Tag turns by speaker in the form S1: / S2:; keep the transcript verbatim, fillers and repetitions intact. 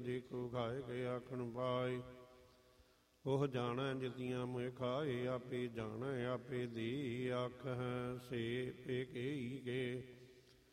S1: ਜੇ ਕੋ ਖਾਏ ਕੇ ਆਖਣ ਪਾਏ। ਉਹ ਜਾਣੈ ਜਿਤੀਆਂ ਮੋਇ ਖਾਏ, ਆਪੇ ਜਾਣੈ ਆਪੇ ਦੀ ਆਖਹਿ ਸੇ ਪੇ ਕੇਈ ਕੇ।